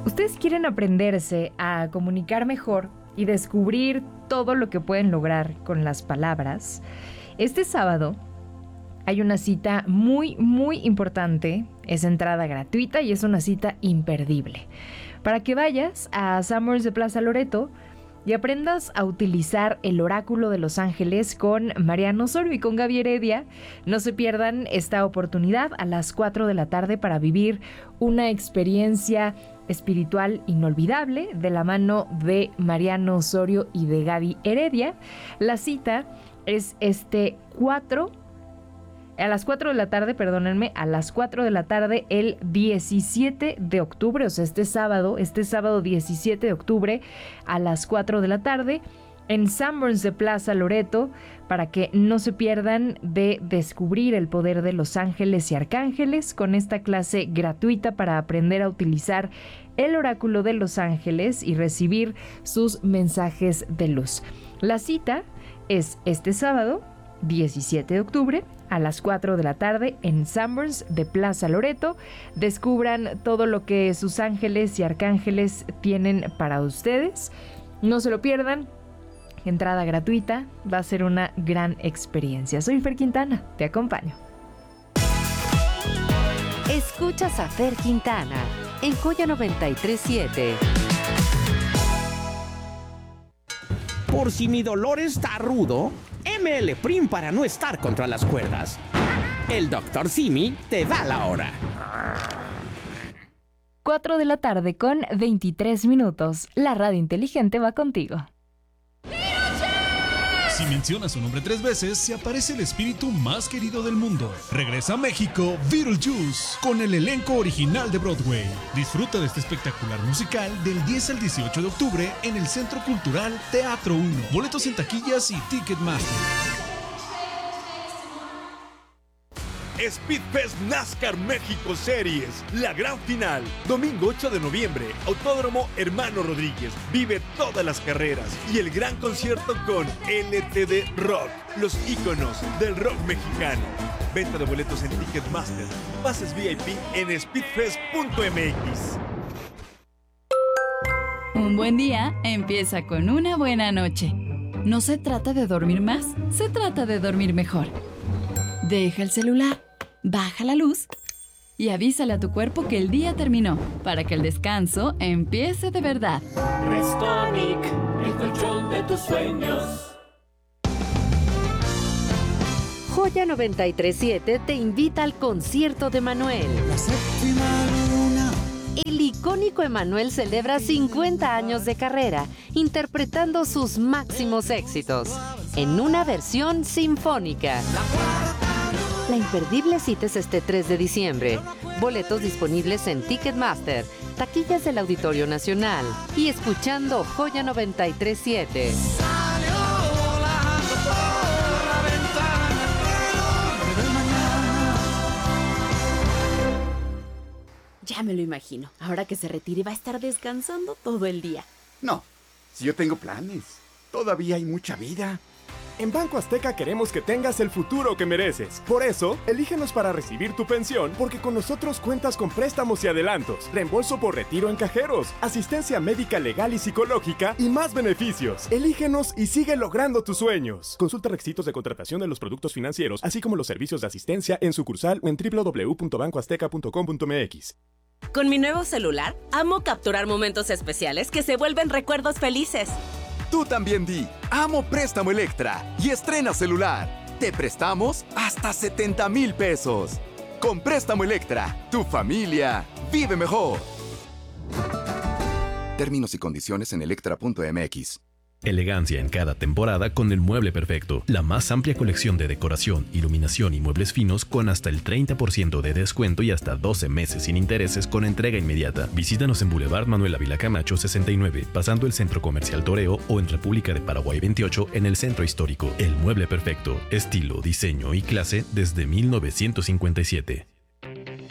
¿Ustedes quieren aprenderse a comunicar mejor y descubrir todo lo que pueden lograr con las palabras? Este sábado hay una cita muy, muy importante. Es entrada gratuita y es una cita imperdible. Para que vayas a Summers de Plaza Loreto y aprendas a utilizar el oráculo de los ángeles con Mariano Osorio y con Gaby Heredia. No se pierdan esta oportunidad a las 4 de la tarde para vivir una experiencia espiritual inolvidable de la mano de Mariano Osorio y de Gaby Heredia. La cita es a las 4 de la tarde, a las 4 de la tarde el 17 de octubre, o sea, este sábado 17 de octubre a las 4 de la tarde en Sanborns de Plaza Loreto, para que no se pierdan de descubrir el poder de los ángeles y arcángeles con esta clase gratuita para aprender a utilizar el oráculo de los ángeles y recibir sus mensajes de luz. La cita es este sábado 17 de octubre a las 4 de la tarde en Sanborns de Plaza Loreto. Descubran todo lo que sus ángeles y arcángeles tienen para ustedes. No se lo pierdan. Entrada gratuita. Va a ser una gran experiencia. Soy Fer Quintana. Te acompaño. Escuchas a Fer Quintana en Joya 93.7. Por si mi dolor está rudo, ML Prim para no estar contra las cuerdas. El Dr. Simi te da la hora. 4 de la tarde con 23 minutos. La radio inteligente va contigo. Si mencionas su nombre 3 veces, se aparece el espíritu más querido del mundo. Regresa a México Beetlejuice con el elenco original de Broadway. Disfruta de este espectacular musical del 10 al 18 de octubre en el Centro Cultural Teatro 1. Boletos en taquillas y Ticketmaster. Speedfest NASCAR México Series, la gran final, domingo 8 de noviembre, Autódromo Hermano Rodríguez. Vive todas las carreras y el gran concierto con LTD Rock, los íconos del rock mexicano. Venta de boletos en Ticketmaster, pases VIP en speedfest.mx. Un buen día empieza con una buena noche. No se trata de dormir más, se trata de dormir mejor. Deja el celular, baja la luz y avísale a tu cuerpo que el día terminó para que el descanso empiece de verdad. Restonic, el colchón de tus sueños. Joya 93.7 te invita al concierto de Manuel. La séptima luna. El icónico Emanuel celebra 50 años de carrera, interpretando sus máximos éxitos en una versión sinfónica. La imperdible cita es este 3 de diciembre. Boletos disponibles en Ticketmaster, taquillas del Auditorio Nacional y escuchando Joya 93.7. Ya me lo imagino. Ahora que se retire va a estar descansando todo el día. No, si yo tengo planes. Todavía hay mucha vida. En Banco Azteca queremos que tengas el futuro que mereces. Por eso, elígenos para recibir tu pensión, porque con nosotros cuentas con préstamos y adelantos, reembolso por retiro en cajeros, asistencia médica legal y psicológica y más beneficios. Elígenos y sigue logrando tus sueños. Consulta requisitos de contratación de los productos financieros, así como los servicios de asistencia en sucursal o en www.bancoazteca.com.mx. Con mi nuevo celular, amo capturar momentos especiales que se vuelven recuerdos felices. Tú también di, amo Préstamo Electra y estrena celular. Te prestamos hasta 70,000 pesos. Con Préstamo Electra, tu familia vive mejor. Términos y condiciones en electra.mx. Elegancia en cada temporada con el mueble perfecto. La más amplia colección de decoración, iluminación y muebles finos con hasta el 30% de descuento y hasta 12 meses sin intereses con entrega inmediata. Visítanos en Boulevard Manuel Ávila Camacho 69, pasando el Centro Comercial Toreo, o en República de Paraguay 28 en el Centro Histórico. El mueble perfecto, estilo, diseño y clase desde 1957.